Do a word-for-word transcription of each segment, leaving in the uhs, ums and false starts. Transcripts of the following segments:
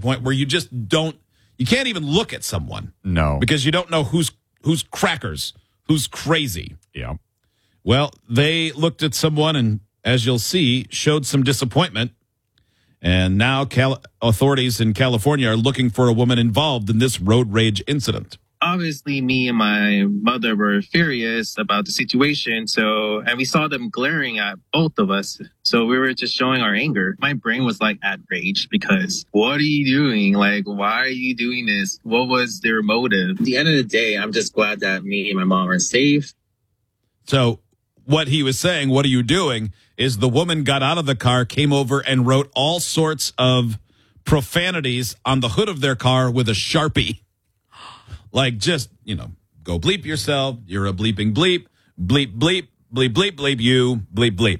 point where you just don't, you can't even look at someone. No. Because you don't know who's who's crackers, who's crazy. Yeah. Well, they looked at someone and, as you'll see, showed some disappointment. And now Cal- authorities in California are looking for a woman involved in this road rage incident. Obviously, me and my mother were furious about the situation. So, and we saw them glaring at both of us. So we were just showing our anger. My brain was like at rage because what are you doing? Like, why are you doing this? What was their motive? At the end of the day, I'm just glad that me and my mom are safe. So what he was saying, what are you doing, is the woman got out of the car, came over and wrote all sorts of profanities on the hood of their car with a Sharpie. Like, just, you know, go bleep yourself. You're a bleeping bleep. Bleep, bleep, bleep, bleep, bleep, you, bleep, bleep.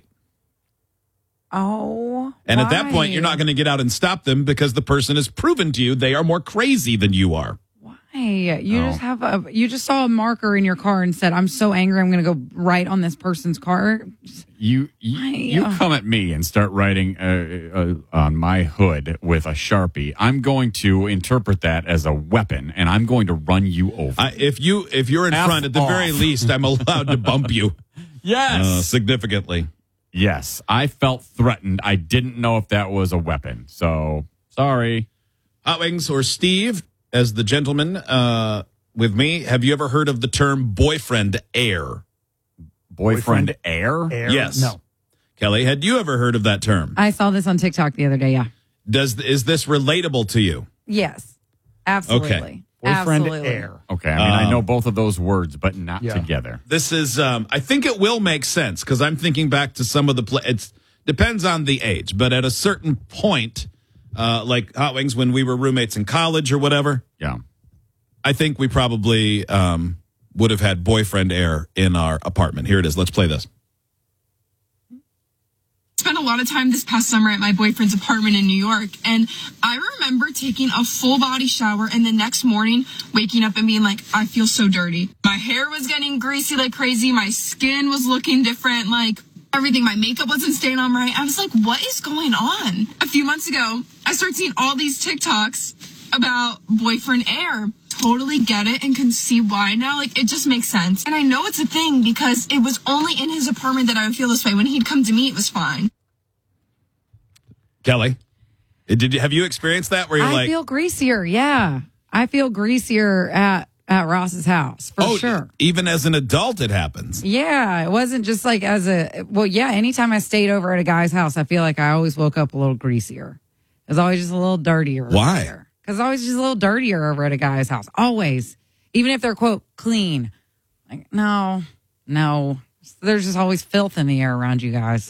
Oh. And why? at that point, you're not going to get out and stop them because the person has proven to you they are more crazy than you are. Why? You Oh. just have a, you just saw a marker in your car and said, I'm so angry, I'm going to go right on this person's car. You you, I, you uh, come at me and start writing uh, uh, on my hood with a Sharpie. I'm going to interpret that as a weapon, and I'm going to run you over. I, if you if you're in F front, at the off. very least, I'm allowed to bump you yes. uh, significantly. Yes. I felt threatened. I didn't know if that was a weapon. So, sorry. Hot Wings or Steve, as the gentleman uh, with me, have you ever heard of the term boyfriend air? Boyfriend, air? Air? Yes. No. Kelly, had you ever heard of that term? I saw this on TikTok the other day. Yeah. Does is this relatable to you? Yes. Absolutely. Okay. Boyfriend Absolutely. air. Okay. I mean, I know both of those words, but not Yeah. together. This is, um, I think it will make sense because I'm thinking back to some of the, pla it depends on the age, but at a certain point, uh, like Hot Wings, when we were roommates in college or whatever, Yeah. I think we probably um, would have had boyfriend air in our apartment. Here it is. Let's play this. Spent a lot of time this past summer at my boyfriend's apartment in New York, and I remember taking a full body shower and the next morning waking up and being like, I feel so dirty. My hair was getting greasy like crazy. My skin was looking different, like everything. My makeup wasn't staying on right. I was like, what is going on? A few months ago, I started seeing all these TikToks about boyfriend air. Totally get it and can see why now. Like, it just makes sense. And I know it's a thing because it was only in his apartment that I would feel this way. When he'd come to me, it was fine. Kelly, did you have you experienced that where you're I like, feel greasier. Yeah. I feel greasier at, at Ross's house for oh, sure. even as an adult, it happens. Yeah. It wasn't just like as a, well, yeah. Anytime I stayed over at a guy's house, I feel like I always woke up a little greasier. It was always just a little dirtier. Why? Because always just a little dirtier over at a guy's house. Always. Even if they're, quote, clean. Like, no, no. There's just always filth in the air around you guys.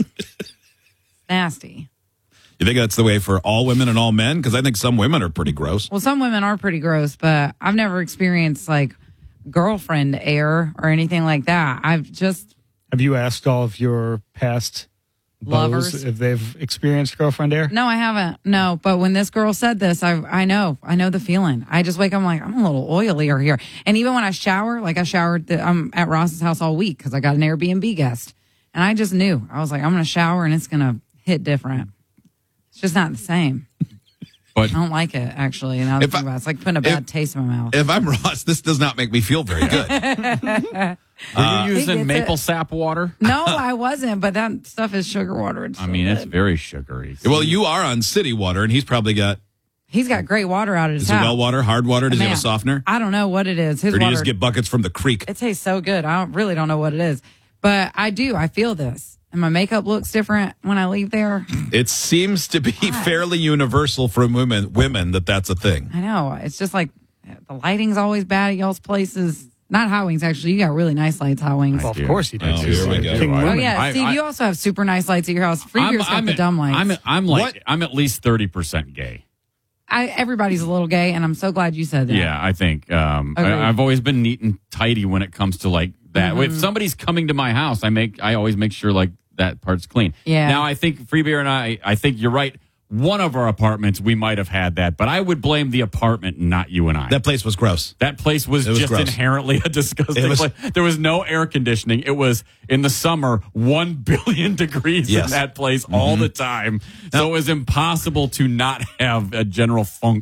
Nasty. You think that's the way for all women and all men? Because I think some women are pretty gross. Well, some women are pretty gross, but I've never experienced like girlfriend air or anything like that. I've just Have you asked all of your past Lovers? beaux if they've experienced girlfriend air? no, I haven't. No, but when this girl said this, I I know, I know the feeling. I just wake up, I'm like, I'm a little oilier here. And even when I shower, like I showered, the, I'm at Ross's house all week because I got an Airbnb guest, and I just knew I was like, I'm gonna shower and it's gonna hit different. It's just not the same. But I don't like it actually. Now that I If think I- about it, it's like putting a bad if- taste in my mouth. If I'm Ross, this does not make me feel very good. were Uh, you using it's maple a- sap water? No, I wasn't, but that stuff is sugar water. It's I so mean, it's good. very sugary. Well, you are on city water, and he's probably got, He's got great water out of his is it house. well water, hard water? Does he have a Man, softener? I don't know what it is. His Or do you water, just get buckets from the creek? it tastes so good. I don't, really don't know what it is, but I do. I feel this, and my makeup looks different when I leave there. It seems to be fairly universal for women, women that that's a thing. I know. It's just like the lighting's always bad at y'all's places. Not Hot Wings, actually. You got really nice lights, Hot Wings. Well, of do. course he does. Oh, here we go. King I- Oh Louis. yeah, I- Steve. I- you also have super nice lights at your house. Freebier's got the dumb lights. I'm, I'm like, What? I'm at least thirty percent gay. I, everybody's a little gay, and I'm so glad you said that. Yeah, I think um, Agreed. I, I've always been neat and tidy when it comes to like that. Mm-hmm. If somebody's coming to my house, I make I always make sure like that part's clean. Yeah. Now I think Free Beer and I, I think you're right. One of our apartments, we might have had that, but I would blame the apartment, not you and I. That place was gross. That place was, It was just gross. inherently a disgusting It was- place. There was no air conditioning. It was in the summer, one billion degrees Yes. in that place all the time. So it was impossible to not have a general funk